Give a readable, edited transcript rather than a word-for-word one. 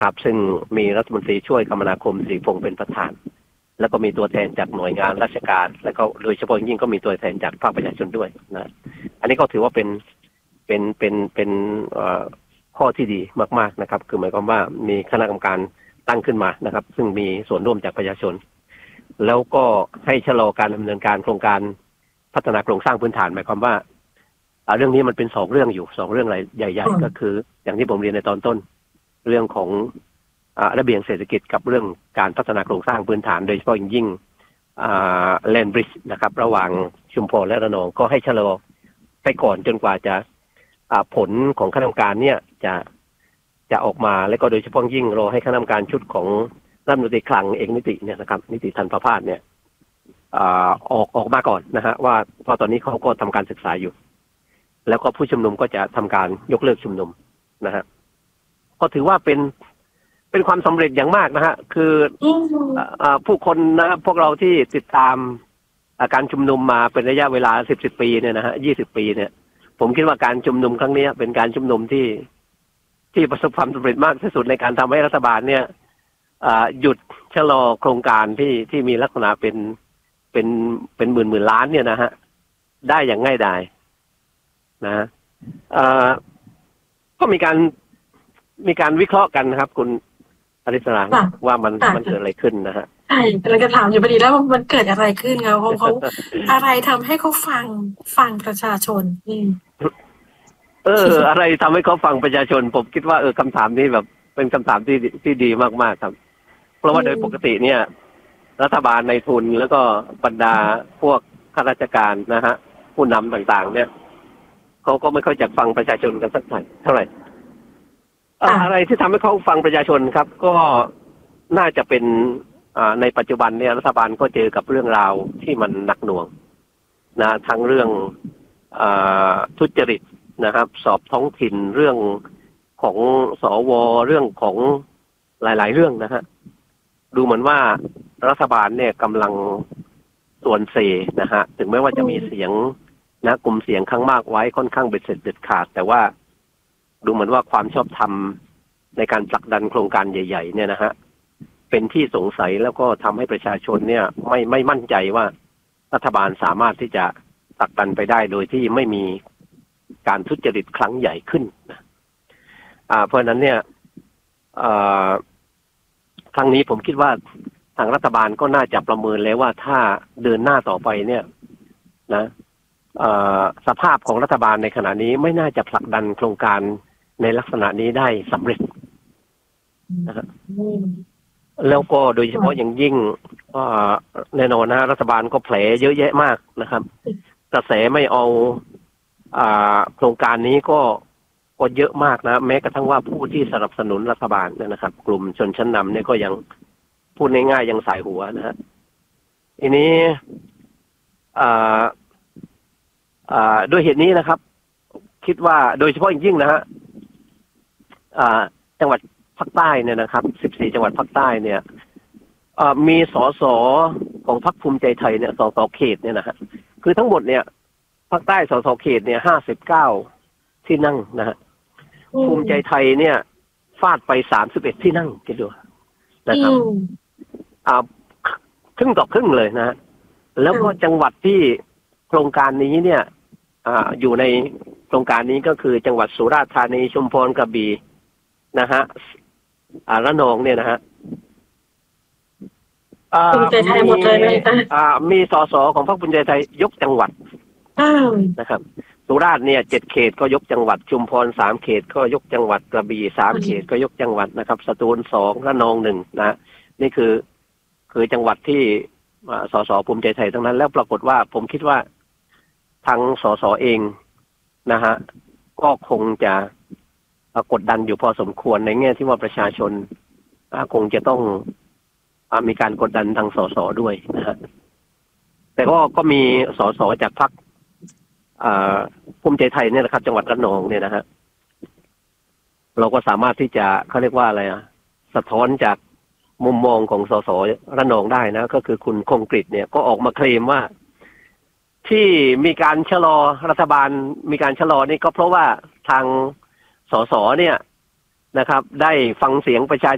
ครับซึ่งมีรัฐมนตรีช่วยคมนาคมสิริพงษ์เป็นประธานแล้วก็มีตัวแทนจากหน่วยงานราชการแล้วก็โดยเฉพาะยิ่งก็มีตัวแทนจากภาคประชาชนด้วยนะอันนี้ก็ถือว่าเป็นข้อที่ดีมากๆนะครับคือหมายความว่ามีคณะกรรมการตั้งขึ้นมานะครับซึ่งมีส่วนร่วมจากประชาชนแล้วก็ให้ชะลอการดำเนินการโครงการพัฒนาโครงสร้างพื้นฐานหมายความว่าเรื่องนี้มันเป็น2 เรื่องอยู่2 เรื่องใหญ่ๆก็คืออย่างที่ผมเรียนในตอนต้นเรื่องของระเบียงเศรษฐกิจกับเรื่องการพัฒนาโครงสร้างพื้นฐานโดยเฉพาะยิ่งแลนด์บริดจ์นะครับระหว่างชุมพรและระนองก็ให้ชะลอไปก่อนจนกว่าจะผลของคณะกรรมการเนี่ยจะออกมาแล้วก็โดยเฉพาะยิ่งรอให้คณะกรรมการชุดของรัฐมนตรีคลังเอกนิติเนี่ยนะครับนิติทันประภาสเนี่ยออกมาก่อนนะฮะว่าเพราะตอนนี้เขาก็ทำการศึกษาอยู่แล้วก็ผู้ชุมนุมก็จะทำการยกเลิกชุมนุมนะฮะก็ถือว่าเป็นความสำเร็จอย่างมากนะฮะคือผู้คนนะพวกเราที่ติดตามการชุมนุมมาเป็นระยะเวลา10 ปีเนี่ยนะฮะ20 ปีเนี่ยผมคิดว่าการชุมนุมครั้งนี้เป็นการชุมนุมที่ประสบความสำเร็จมากที่สุดในการทำให้รัฐบาลเนี่ยหยุดชะลอโครงการที่มีลักษณะเป็นหมื่นล้านเนี่ยนะฮะได้อย่างง่ายดายนะก็มีการวิเคราะห์กันนะครับคุณอริสราว่ามันเกิดอะไรขึ้นนะฮะใช่เราจะถามอยู่พอดีแล้วมันเกิดอะไรขึ้นครับเขาอะไรทำให้เขาฟังประชาชนอะไรทำให้เขาฟังประชาชนผมคิดว่าคำถามนี้แบบเป็นคำถามที่ดีมากๆครับเพราะว่าโดยปกติเนี่ยรัฐบาลในทุนแล้วก็บรรดาพวกข้าราชการนะฮะผู้นำต่างๆเนี่ยเขาก็ไม่ค่อยจะฟังประชาชนกันสักเท่าไหร่อะไรที่ทำให้เขาฟังประชาชนครับก็น่าจะเป็นในปัจจุบันเนี่ยรัฐบาลก็เจอกับเรื่องราวที่มันหนักหน่วงนะทั้งเรื่องทุจริตนะครับสอบท้องถิ่นเรื่องของสวเรื่องของหลายๆเรื่องนะฮะดูเหมือนว่ารัฐบาลเนี่ยกำลังส่วนเซนะฮะถึงแม้ว่าจะมีเสียงนะกลุ่มเสียงข้างมากไว้ค่อนข้างเบ็ดเสร็จเด็ดขาดแต่ว่าดูเหมือนว่าความชอบธรรมในการผลักดันโครงการใหญ่ๆเนี่ยนะฮะเป็นที่สงสัยแล้วก็ทำให้ประชาชนเนี่ยไม่มั่นใจว่ารัฐบาลสามารถที่จะผลักดันไปได้โดยที่ไม่มีการทุจริตครั้งใหญ่ขึ้นนะเพราะฉะนั้นเนี่ยครั้งนี้ผมคิดว่าทางรัฐบาลก็น่าจะประเมินแล้วว่าถ้าเดินหน้าต่อไปเนี่ยนะสภาพของรัฐบาลในขณะนี้ไม่น่าจะผลักดันโครงการในลักษณะนี้ได้สำเร็จนะครับแล้วก็โดยเฉพาะอย่างยิ่งแน่นอนนะรัฐบาลก็แผลเยอะแยะมากนะครับกระแสไม่เอาโครงการนี้ก็เยอะมากนะแม้กระทั่งว่าผู้ที่สนับสนุนรัฐบาลนะครับกลุ่มชนชั้นนำเนี่ยก็ยังพูดง่ายๆยังสายหัวนะฮะทีนี้ด้วยเหตุนี้นะครับคิดว่าโดยเฉพาะอย่างยิ่งนะฮะจังหวัดภาคใต้เนี่ยนะครับ14 จังหวัดภาคใต้เนี่ยมีสสของพรรคภูมิใจไทยเนี่ยสสเขตเนี่ยนะฮะคือทั้งหมดเนี่ยภาคใต้สสเขตเนี่ย59 ที่นั่งนะฮะภูมิใจไทยเนี่ยฟาดไป31 ที่นั่งคิดดูนะครับครึ่งต่อครึ่งเลยนะฮะแล้วก็จังหวัดที่โครงการนี้เนี่ยอยู่ในโครงการนี้ก็คือจังหวัดสุราษฎร์ธานีชุมพรกระบี่นะฮะระนองเนี่ยนะฮะมีสสของพรรคภูมิใจไทยยกจังหวัดนะครับสุราษฎร์เนี่ย7 เขตก็ยกจังหวัดชุมพร3 เขตก็ยกจังหวัดกระบี่3 เขตก็ยกจังหวัดนะครับสตูล2ระนอง1นะนี่คือจังหวัดที่สสภูมิใจไทยทั้งนั้นแล้วปรากฏว่าผมคิดว่าทางสสเองนะฮะก็คงจะกดดันอยู่พอสมควรในแง่ที่ว่าประชาชนคงจะต้องมีการกดดันทางสสด้วยนะฮะแต่ก็มีสสจากพรรคภูมิใจไทยเนี่ยนะครับจังหวัดระนองเนี่ยนะฮะเราก็สามารถที่จะเขาเรียกว่าอะไรสะท้อนจากมุมมองของสสระนองได้นะก็คือคุณคงกฤษเนี่ยก็ออกมาเคลมว่าที่มีการชะลอรัฐบาลมีการชะลอนี่ก็เพราะว่าทางสสเนี่ยนะครับได้ฟังเสียงประชา